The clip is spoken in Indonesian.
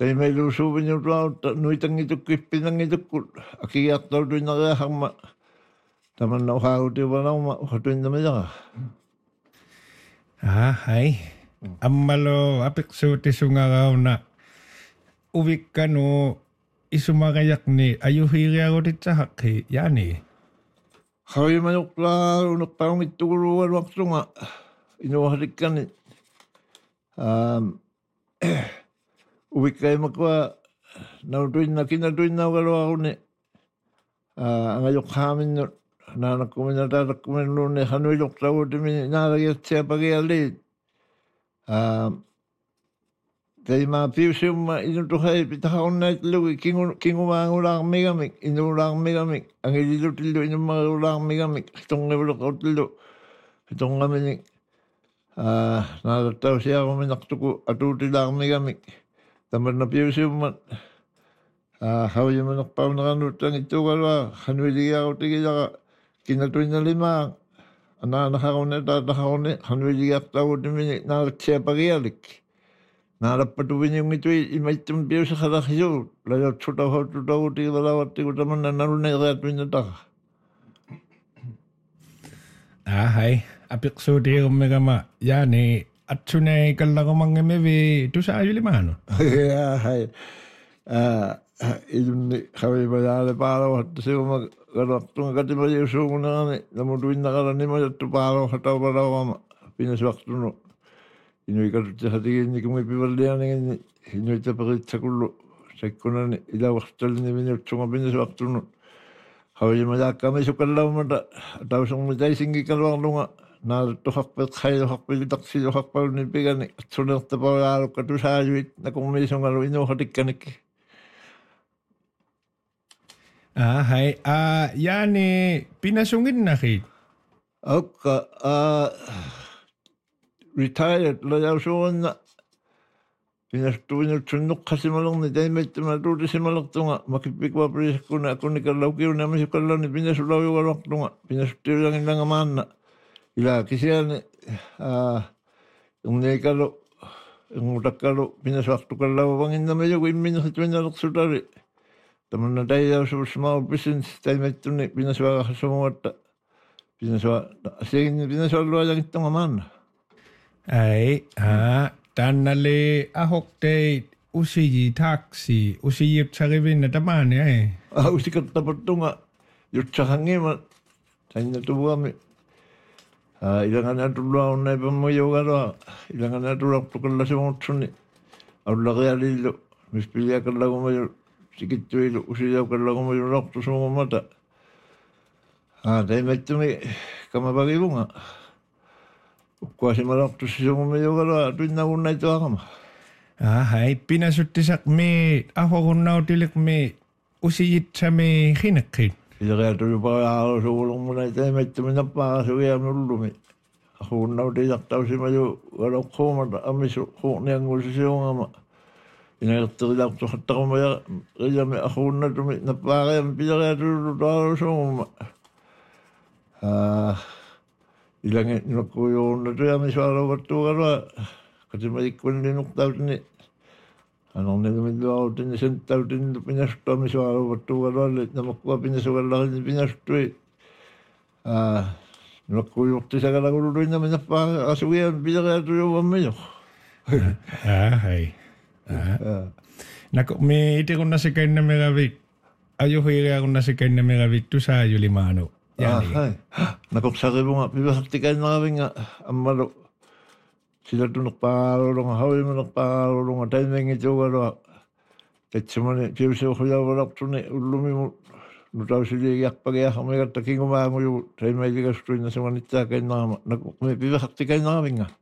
Taimai lusuubin yung rauta, nuitang itukip, pinangitukul. Akiyak daw doon nakahama. Taman na uhahuti wala umahatuin naman yan. Hai. Ammalo apiksuti sungaraw na uvik ka no isumagayak ni ayuhiri ako dit sa haki. Yan eh. Hawi manok la, unok parang ituluan waktu nga. Inuharik ka ni. Uvik kayo magwa, nautuin na kinatuin na wala ako ni. Ang ayok hamin no. Nanak ko minatatak ko minun ni Hanwilok sa uti minarayat siya pag-ialit. Kaya mapiusyo inutuhay, pitakaon na itlo, kingumangang ulang megamik, inulang megamik. Ang ililo-tilo, inumang ulang megamik. Itong nabulok o tilo. Itong kaminik. Narataw siya ako minaktuko, atuti lang megamik. Tamad na piusyo man. Hawi mo nakpaw na kanutang ito kalwa, Hanwili ako tigil ka. Kinatuin na lima, nakakaw na tatakaw na, Hanwili ako tawad namin, naratsiya pag-ialik. Narapatuwin yung ito, imaitim piyo sa karakyo, layo tutaw, tigil lawat, tigil naman na narunay katuin na taka. Hai, apiksuti ko megama, yan eh, at sunay kala ko mangimewi, ito sa ayo lima no? Hai, ilun kami bayari paraw, at siya Karaktung katiba Yesu na kami, namutuin na karani mo at tuparaw hataw paraw kama, pinaswakto no. Inuwi katuti sa tigil ni kung ipibaldihan ni inuwi tapakit sa kulo, sa ikunan ilawastal ni minutso nga pinaswakto no. Hawali madak kami sukalaw mata, ataw sang mitay singi kalawang lunga, natuhak pat kayo hakpil taksi hakpal ni pigani, at sunang tapawalo katusayuit na kung may isang alo inuhatik kanik. Hai. Yan eh, pinasungin na kit. Okay. Retired. Layaw suwan na. Pinastuin na tsunok kasi malong ni dahil may tumaturi si malak to nga. Makipikwa pres ko na ako ni kalaw kiyo naman si kalaw ni pinasulaw yung walak to nga. Pinastuin lang ilang aman na. Ila kasi yan yung naikalo, yung utakalo, pinaswak to kalaw. Wangin na medyo kung minasatuin na laksutari. Taman na tayo sa small business, tayo may ito ni pinaswa ka sa mga pinaswa. Sige, pinaswa luwa lang itong aman. Ay, tanale ahok te usiyi taksi, usiyip sa ribin na taman eh. Usikat tapat ito nga. Yung tsakangin, tayo na ito kami. Ilangan na ito luwa na ipamuyaw ka luwa. Ilangan na ito luwa ito kala sa mga ito ni. Ang laki alilo. Mispilya ka lang umayo. Sikit tuwilo, usiyaw ka lang mo yung rock to sa mga mata. Dahil may tumi, kamabagi mo nga. Kasi malak to sa mga mayo ka lang, tuwin na una ito akam. Hai, pinasutisak me, ako kung nautilik me, usiyit sa me hinakit. Kaya kaya tuloy pa ako sa ulong muna ito, may tumi na pa, so kaya nulumi. Ako kung nautilik tao si mayo, wala ko mata, amis ko niyang gusto siya nga ma. Inagatilak to hatta ko maya kaya may ako na tumi na pare ang pinaka tuturo so ilang nakuyo na to may swalo wato kala kasi may kun linok daw ni anong nagmidlo ako tin sentaw tin pinasto may swalo wato kala na makuha pinaswala ni pinasto nakuyo to sa kala ko rin naman na pa asuyan pinaka to mayo Hai. Nako me ite ko nasikay na megabit. Ayo hiri ako nasikay na megabit tu sa ayo limano. Yan. Nako sa mo nga pibasaktikay na kami nga amalo. Sila tu nakparo nga hawi mo nakparo nga timing ito wala. Tetsa mo ni piuso ko ya wala tu ni ulumi mo. Nutaw sila yak pagya kami kataking umango yung tayo may ligas tu na sa manita kay na nako me pibasaktikay na kami nga.